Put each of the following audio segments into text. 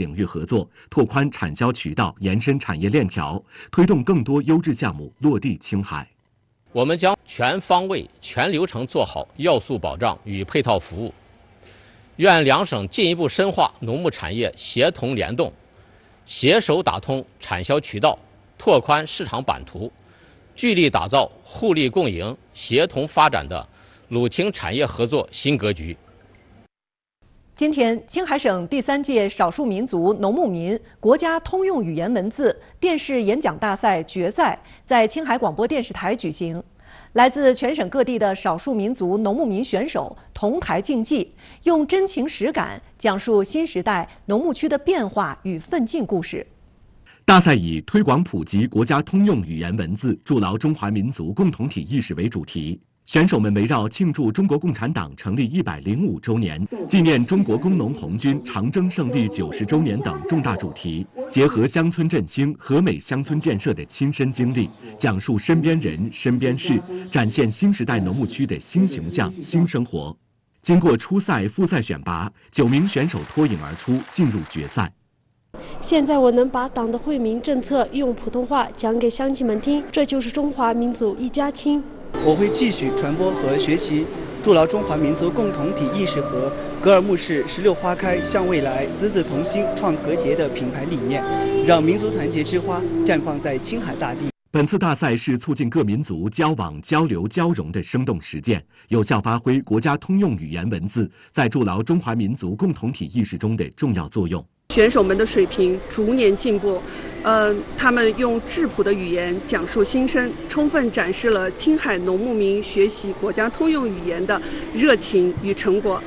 领域合作，拓宽产销渠道，延伸产业链条，推动更多优质项目落地青海。 我们将全方位、全流程做好要素保障与配套服务，愿两省进一步深化农牧产业协同联动，携手打通产销渠道，拓宽市场版图，聚力打造互利共赢、协同发展的鲁青产业合作新格局。 今天，青海省第3届少数民族农牧民国家通用语言文字电视演讲大赛决赛在青海广播电视台举行。来自全省各地的少数民族农牧民选手同台竞技，用真情实感讲述新时代农牧区的变化与奋进故事。 大赛以推广普及国家通用语言文字，筑牢中华民族共同体意识为主题。选手们围绕庆祝中国共产党成立105周年、纪念中国工农红军长征胜利90周年等重大主题，结合乡村振兴、和美乡村建设的亲身经历，讲述身边人、身边事，展现新时代农牧区的新形象、新生活。经过初赛、复赛选拔，9名选手脱颖而出，进入决赛。 现在我能把党的惠民政策用普通话讲给乡亲们听，这就是中华民族一家亲。 我会继续传播和学习，筑牢中华民族共同体意识和格尔木市16花开向未来、子子同心创和谐的品牌理念，让民族团结之花绽放在青海大地。 本次大赛是促进各民族交往、交流、交融的生动实践，有效发挥国家通用语言文字在筑牢中华民族共同体意识中的重要作用。 选手们的水平逐年进步，他们用质朴的语言讲述心声，充分展示了青海农牧民学习国家通用语言的热情与成果。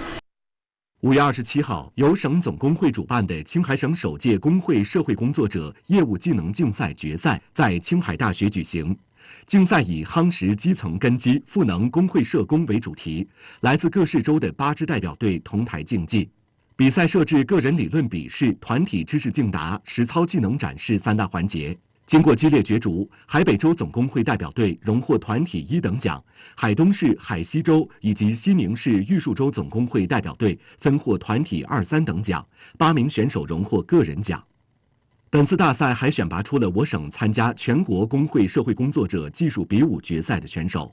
5月27号，由省总工会主办的青海省首届工会社会工作者业务技能竞赛决赛在青海大学举行。竞赛以夯实基层根基、赋能工会社工为主题，来自各市州的8支代表队同台竞技。比赛设置个人理论笔试、团体知识竞答、实操技能展示3大环节。经过激烈角逐，海北州总工会代表队荣获团体1等奖，海东市、海西州以及西宁市玉树州总工会代表队分获团体2、3等奖，8名选手荣获个人奖。本次大赛还选拔出了我省参加全国工会社会工作者技术比武决赛的选手。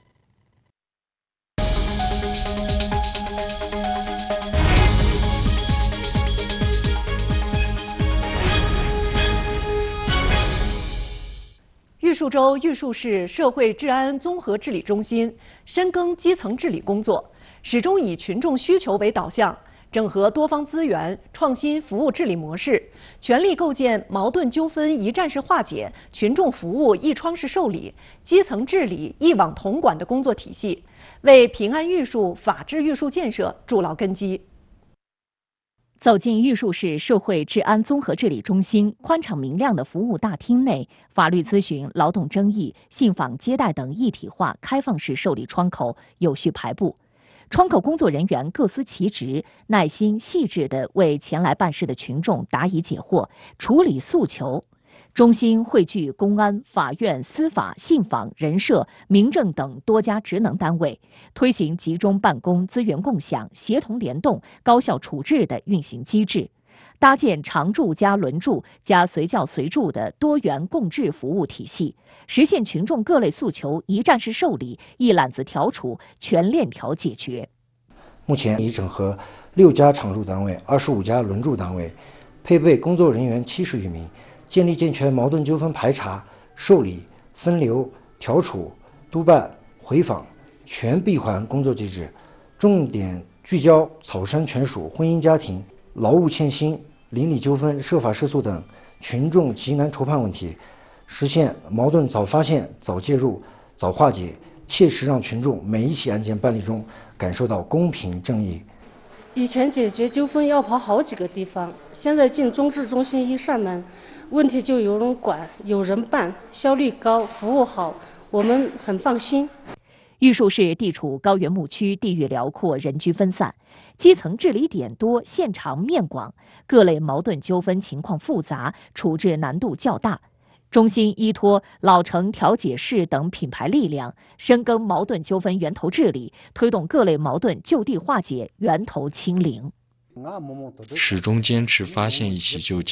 玉树州玉树市社会治安综合治理中心深耕基层治理工作，始终以群众需求为导向，整合多方资源，创新服务治理模式，全力构建矛盾纠纷一站式化解、群众服务一窗式受理、基层治理一网统管的工作体系，为平安玉树、法治玉树建设筑牢根基。 走进玉树市社会治安综合治理中心宽敞明亮的服务大厅内，法律咨询、劳动争议、信访接待等一体化开放式受理窗口有序排布。窗口工作人员各司其职，耐心细致地为前来办事的群众答疑解惑、处理诉求。中心汇聚公安、法院、司法、信访、人社、民政等多家职能单位，推行集中办公、资源共享、协同联动、高效处置的运行机制，搭建常驻加轮驻加随叫随驻的多元共治服务体系，实现群众各类诉求一站式受理、一揽子调处、全链条解决。 目前已整合6家常驻单位、25家轮驻单位，配备工作人员70余名。建立健全矛盾纠纷排查、受理、分流、调处、督办、回访全闭环工作机制，重点聚焦草山权属、婚姻家庭、劳务欠薪、邻里纠纷、涉法涉诉等群众急难筹判问题，实现矛盾早发现、早介入、早化解，切实让群众每一起案件办理中感受到公平正义。 以前解决纠纷要跑好几个地方，现在进中治中心一上门，问题就有人管、有人办，效率高，服务好，我们很放心。 玉树市地处高原牧区，地域辽阔，人居分散，基层治理点多，现长面广，各类矛盾纠纷情况复杂，处置难度较大。中心依托老城调解室等品牌力量，深耕矛盾纠纷源头治理，推动各类矛盾就地化解，源头清零。 始终坚持发现一起就